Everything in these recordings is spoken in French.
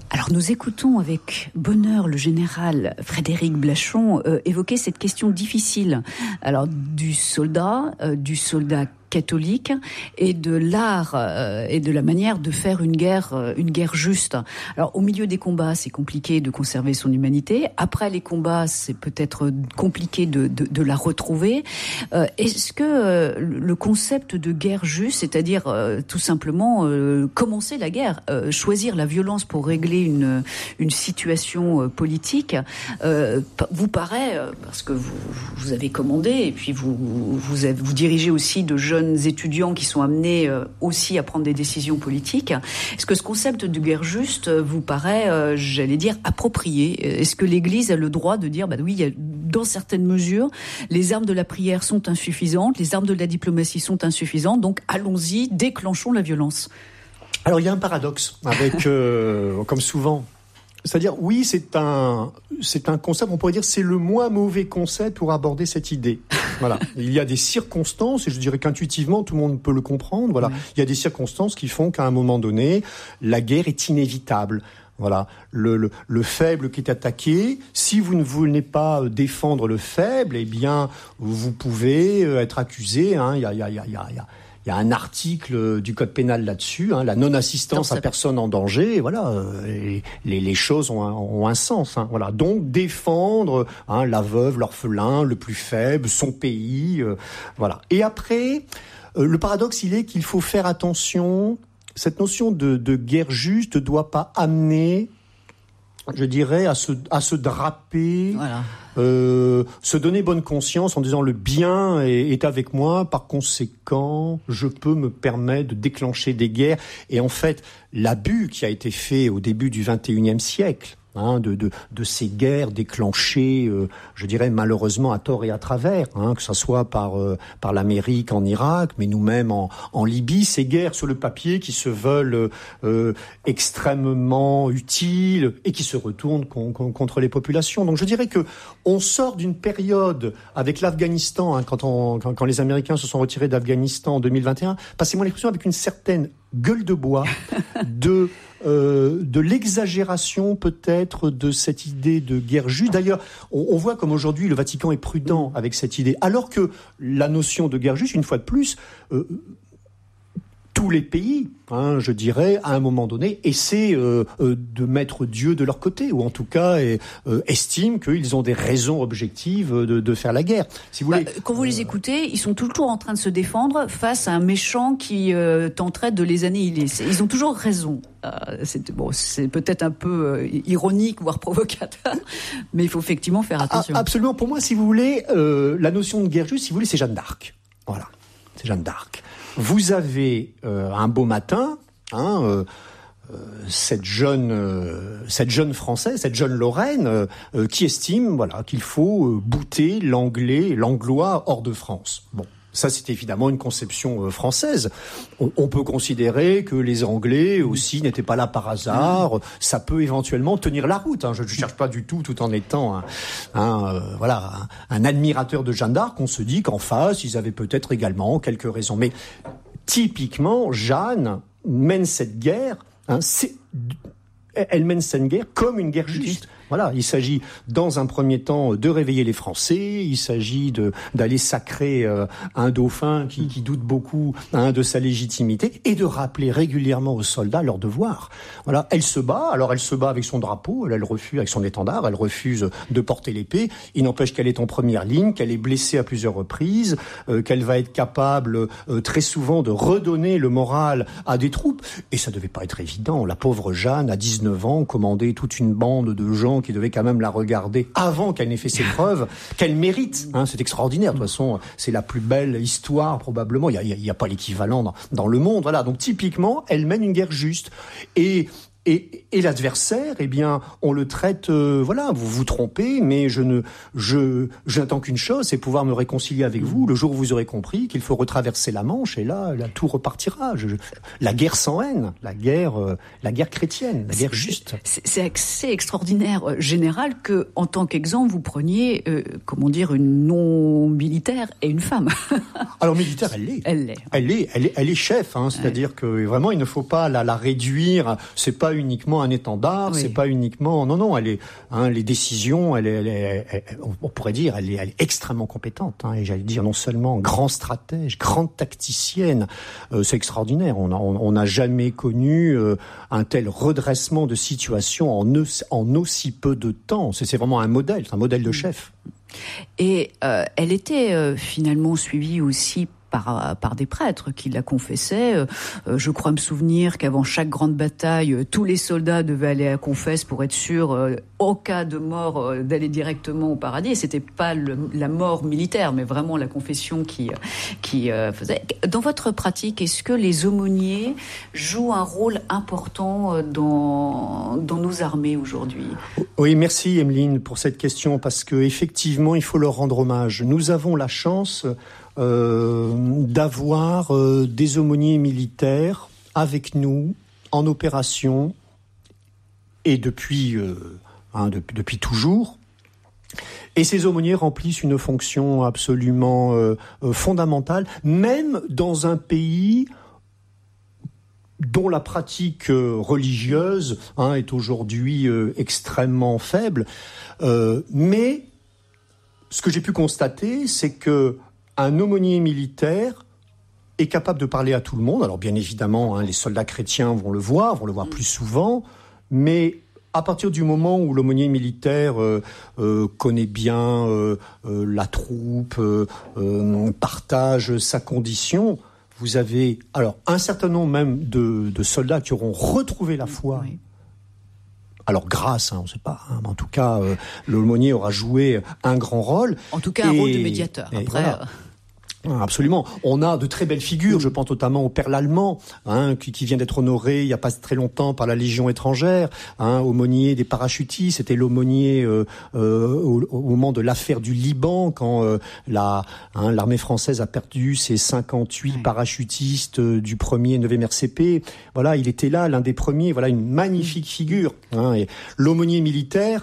Alors nous écoutons avec bonheur le général Frédéric Blachon évoquer cette question difficile. Alors du soldat catholique et de l'art et de la manière de faire une guerre juste. Alors au milieu des combats, c'est compliqué de conserver son humanité. Après les combats, c'est peut-être compliqué de la retrouver. Est-ce que le concept de guerre juste, c'est-à-dire tout simplement commencer la guerre, choisir la violence pour régler une situation politique, vous paraît, parce que vous avez commandé et puis vous dirigez aussi de jeunes étudiants qui sont amenés aussi à prendre des décisions politiques. Est-ce que ce concept de guerre juste vous paraît, j'allais dire, approprié ? Est-ce que l'Église a le droit de dire, oui, il y a, dans certaines mesures, les armes de la prière sont insuffisantes, les armes de la diplomatie sont insuffisantes, donc allons-y, déclenchons la violence. Alors il y a un paradoxe avec, comme souvent, c'est-à-dire, oui, c'est un concept, on pourrait dire, c'est le moins mauvais concept pour aborder cette idée. Voilà. Il y a des circonstances, et je dirais qu'intuitivement, tout le monde peut le comprendre, voilà. Il y a des circonstances qui font qu'à un moment donné, la guerre est inévitable. Voilà. Le faible qui est attaqué, si vous ne voulez pas défendre le faible, eh bien, vous pouvez être accusé, il y a un article du code pénal là-dessus, la non-assistance à personne en danger. Voilà, les choses ont un sens. Voilà, donc défendre la veuve, l'orphelin, le plus faible, son pays. Voilà. Et après, le paradoxe, il est qu'il faut faire attention. Cette notion de guerre juste ne doit pas amener, je dirais, à se draper. Voilà. Se donner bonne conscience en disant le bien est avec moi, par conséquent, je peux me permettre de déclencher des guerres. Et en fait, l'abus qui a été fait au début du XXIe siècle, de ces guerres déclenchées, je dirais malheureusement à tort et à travers, que ça soit par l'Amérique en Irak, mais nous-mêmes en Libye, ces guerres sur le papier qui se veulent extrêmement utiles et qui se retournent contre les populations. Donc je dirais que on sort d'une période avec l'Afghanistan, quand les Américains se sont retirés d'Afghanistan en 2021, passez-moi l'expression, avec une certaine gueule de bois de l'exagération peut-être de cette idée de guerre juste. D'ailleurs, on voit comme aujourd'hui le Vatican est prudent avec cette idée, alors que la notion de guerre juste, une fois de plus, tous les pays, je dirais, à un moment donné, essaient de mettre Dieu de leur côté, ou en tout cas estiment qu'ils ont des raisons objectives de faire la guerre. Si vous voulez, quand vous les écoutez, ils sont toujours en train de se défendre face à un méchant qui tenterait de les annihiler. Ils ont toujours raison. C'est peut-être un peu ironique, voire provocateur, mais il faut effectivement faire attention. Absolument. Pour moi, si vous voulez, la notion de guerre juste, si vous voulez, c'est Jeanne d'Arc. Voilà, c'est Jeanne d'Arc. Vous avez un beau matin, cette jeune Française, cette jeune Lorraine, qui estime, qu'il faut bouter l'anglois hors de France. Bon. Ça, c'est évidemment une conception française. On peut considérer que les Anglais aussi n'étaient pas là par hasard. Ça peut éventuellement tenir la route. Je ne cherche pas du tout en étant un admirateur de Jeanne d'Arc. On se dit qu'en face, ils avaient peut-être également quelques raisons. Mais typiquement, Jeanne mène cette guerre. Elle mène cette guerre comme une guerre juste. Voilà, il s'agit dans un premier temps de réveiller les Français, il s'agit d'aller sacrer un dauphin qui doute beaucoup de sa légitimité et de rappeler régulièrement aux soldats leur devoir. Voilà, elle se bat avec son drapeau, elle refuse avec son étendard, elle refuse de porter l'épée. Il n'empêche qu'elle est en première ligne, qu'elle est blessée à plusieurs reprises, qu'elle va être capable très souvent de redonner le moral à des troupes. Et ça devait pas être évident. La pauvre Jeanne, à 19 ans, commandait toute une bande de gens qui devaient quand même la regarder avant qu'elle n'ait fait ses preuves, qu'elle mérite. C'est extraordinaire. De toute façon, c'est la plus belle histoire probablement. Il y a pas l'équivalent dans le monde. Voilà. Donc typiquement, elle mène une guerre juste. Et l'adversaire, eh bien, on le traite, vous vous trompez, mais je n'attends qu'une chose, c'est pouvoir me réconcilier avec vous le jour où vous aurez compris qu'il faut retraverser la Manche, et là tout repartira. La guerre sans haine, la guerre chrétienne, la guerre juste. C'est assez extraordinaire, général, que, en tant qu'exemple, vous preniez, une non-militaire et une femme. Alors, militaire, elle est chef, c'est-à-dire que vraiment, il ne faut pas la réduire, c'est pas uniquement un étendard, oui. c'est pas uniquement non, elle est les décisions, on pourrait dire, elle est extrêmement compétente, et j'allais dire non seulement grand stratège, grande tacticienne, c'est extraordinaire. On n'a jamais connu un tel redressement de situation en aussi peu de temps. C'est vraiment un modèle de chef. Et elle était finalement suivie aussi par des prêtres qui la confessaient. Je crois me souvenir qu'avant chaque grande bataille, tous les soldats devaient aller à confesse pour être sûrs, au cas de mort, d'aller directement au paradis. Et c'était pas la mort militaire, mais vraiment la confession qui faisait. Dans votre pratique, est-ce que les aumôniers jouent un rôle important dans nos armées aujourd'hui ? Oui, merci Emeline pour cette question, parce que effectivement, il faut leur rendre hommage. Nous avons la chance d'avoir des aumôniers militaires avec nous en opération, et depuis toujours. Et ces aumôniers remplissent une fonction absolument fondamentale, même dans un pays dont la pratique religieuse est aujourd'hui extrêmement faible. Mais ce que j'ai pu constater, c'est que un aumônier militaire est capable de parler à tout le monde. Alors bien évidemment, les soldats chrétiens vont le voir plus souvent, mais à partir du moment où l'aumônier militaire connaît bien la troupe, partage sa condition, vous avez alors un certain nombre même de soldats qui auront retrouvé la foi. Oui. Alors grâce, on ne sait pas, mais en tout cas, l'aumônier aura joué un grand rôle. En tout cas, un rôle de médiateur. Après, voilà. Absolument. On a de très belles figures, je pense notamment au Père Lallemand, qui vient d'être honoré il n'y a pas très longtemps par la Légion étrangère, aumônier des parachutistes. C'était l'aumônier au moment de l'affaire du Liban, quand l'armée française a perdu ses 58 parachutistes du 1er 9e RCP. Voilà, il était là, l'un des premiers. Voilà, une magnifique figure. Et l'aumônier militaire,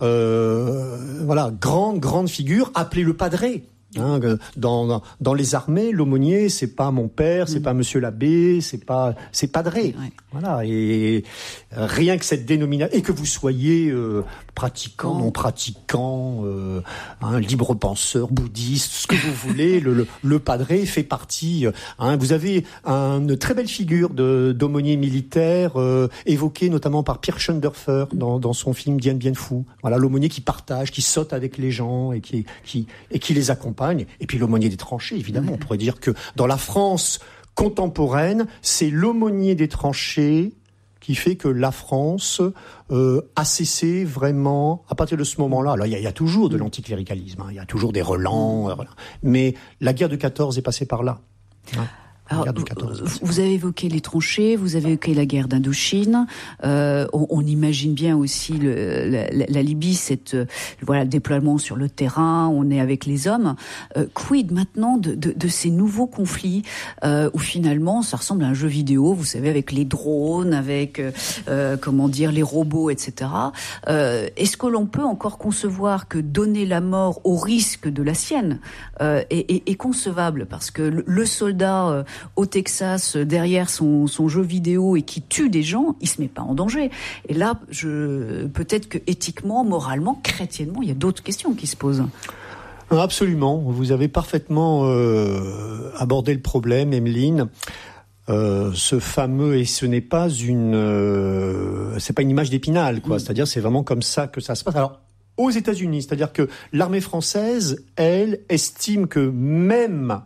grande figure, appelé le padré. Dans les armées, l'aumônier, c'est pas mon père, c'est pas monsieur l'abbé, c'est padré. Ouais. Voilà. Et rien que cette dénomination, et que vous soyez pratiquant, non pratiquant, libre penseur, bouddhiste, ce que vous voulez, le padré fait partie. Vous avez une très belle figure d'aumônier militaire, évoquée notamment par Pierre Schoendoerfer dans son film Dien Bien Phu. Voilà, l'aumônier qui partage, qui saute avec les gens et qui les accompagne. Et puis l'aumônier des tranchées, évidemment. On pourrait dire que dans la France contemporaine, c'est l'aumônier des tranchées qui fait que la France a cessé vraiment, à partir de ce moment-là. Alors il y a toujours de l'anticléricalisme, il y a toujours des relents, voilà. Mais la guerre de 14 est passée par là. Alors, vous avez évoqué les tranchées, vous avez évoqué la guerre d'Indochine. On imagine bien aussi la Libye, le déploiement sur le terrain. On est avec les hommes. Quid maintenant de ces nouveaux conflits où finalement ça ressemble à un jeu vidéo, vous savez, avec les drones, avec les robots, etc. Est-ce que l'on peut encore concevoir que donner la mort au risque de la sienne est concevable, parce que le soldat au Texas, derrière son jeu vidéo et qui tue des gens, il se met pas en danger. Et là, peut-être que éthiquement, moralement, chrétiennement, il y a d'autres questions qui se posent. Absolument. Vous avez parfaitement abordé le problème, Emeline. Ce fameux, et ce n'est pas c'est pas une image d'Épinal, quoi. C'est-à-dire, c'est vraiment comme ça que ça se passe. Alors, aux États-Unis, c'est-à-dire que l'armée française, elle, estime que même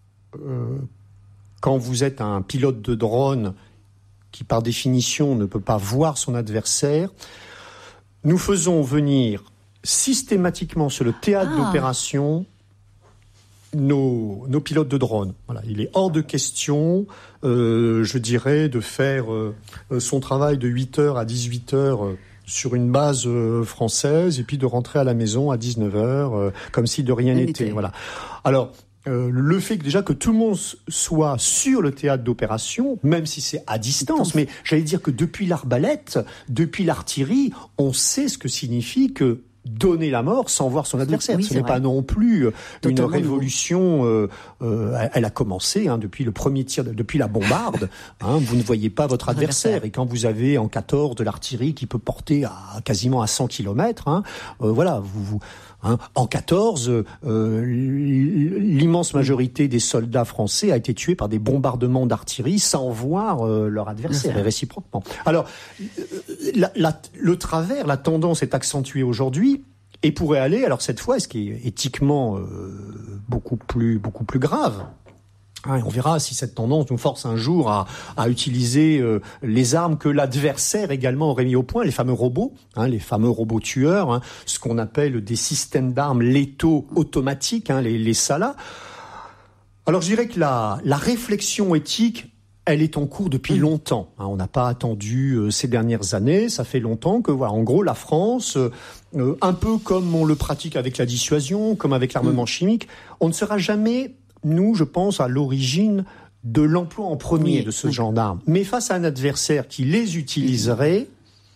quand vous êtes un pilote de drone qui, par définition, ne peut pas voir son adversaire, nous faisons venir systématiquement sur le théâtre d'opération nos pilotes de drone. Voilà, il est hors de question, je dirais, de faire son travail de 8h à 18h sur une base française et puis de rentrer à la maison à 19h comme si de rien n'était. Voilà. Alors, le fait que tout le monde soit sur le théâtre d'opération, même si c'est à distance, mais j'allais dire que depuis l'arbalète, depuis l'artillerie, on sait ce que signifie que donner la mort sans voir son adversaire. Oui, ce n'est pas non plus une révolution. Elle a commencé depuis le premier tir, depuis la bombarde. Vous ne voyez pas votre adversaire. Et quand vous avez en 14 de l'artillerie qui peut porter quasiment à 100 km, en 14, l'immense majorité des soldats français a été tuée par des bombardements d'artillerie sans voir leur adversaire, et réciproquement. Alors, le travers, la tendance est accentuée aujourd'hui et pourrait aller, alors cette fois, ce qui est éthiquement beaucoup plus grave. On verra si cette tendance nous force un jour à utiliser les armes que l'adversaire également aurait mis au point, les fameux robots tueurs, ce qu'on appelle des systèmes d'armes létaux automatiques, les SALA. Alors je dirais que la réflexion éthique, elle est en cours depuis longtemps. On n'a pas attendu ces dernières années. Ça fait longtemps que, en gros, la France, un peu comme on le pratique avec la dissuasion, comme avec l'armement chimique, on ne sera jamais, nous, je pense, à l'origine de l'emploi en premier de ce genre d'armes. Mais face à un adversaire qui les utiliserait,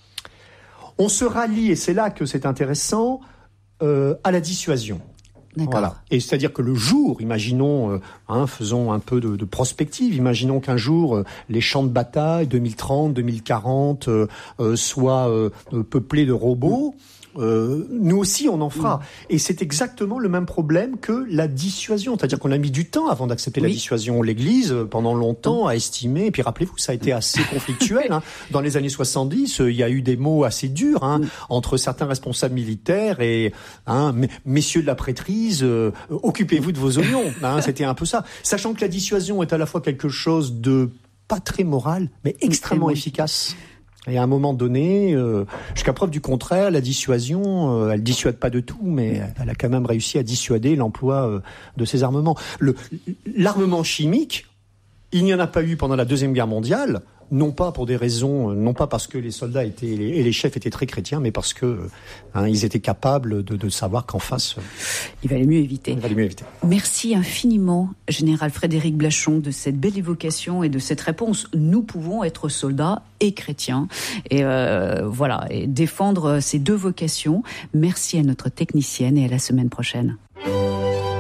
on se rallie, et c'est là que c'est intéressant, à la dissuasion. D'accord. Voilà. Et c'est-à-dire que le jour, imaginons, faisons un peu de prospective, imaginons qu'un jour, les champs de bataille 2030, 2040 soient peuplés de robots. Nous aussi on en fera. Et c'est exactement le même problème que la dissuasion. C'est-à-dire qu'on a mis du temps avant d'accepter la dissuasion. L'Église, pendant longtemps, a estimé, et puis rappelez-vous, ça a été assez conflictuel. Dans les années 70, il y a eu des mots assez durs entre certains responsables militaires et messieurs de la prêtrise, occupez-vous de vos oignons. C'était un peu ça. Sachant que la dissuasion est à la fois quelque chose de pas très moral, mais extrêmement efficace. Et à un moment donné, jusqu'à preuve du contraire, la dissuasion, elle dissuade pas de tout, mais elle a quand même réussi à dissuader l'emploi de ces armements. L'armement chimique, il n'y en a pas eu pendant la Deuxième Guerre mondiale, non pas pour des raisons, non pas parce que les soldats et les chefs étaient très chrétiens, mais parce que ils étaient capables de savoir qu'en face, il valait mieux éviter. Merci infiniment, Général Frédéric Blachon, de cette belle évocation et de cette réponse. Nous pouvons être soldats et chrétiens, et et défendre ces deux vocations. Merci à notre technicienne et à la semaine prochaine.